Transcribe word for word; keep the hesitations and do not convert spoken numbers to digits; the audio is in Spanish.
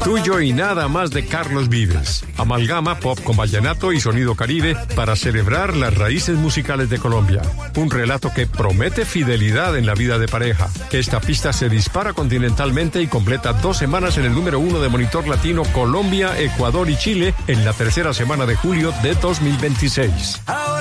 tuyo y nada más de Carlos Vives. Amalgama pop con vallenato y sonido caribe para celebrar las raíces musicales de Colombia. Un relato que promete fidelidad en la vida de pareja. Esta pista se dispara continentalmente y completa dos semanas en el número uno de Monitor Latino Colombia, Ecuador y Chile en la tercera semana de julio de dos mil veintiséis.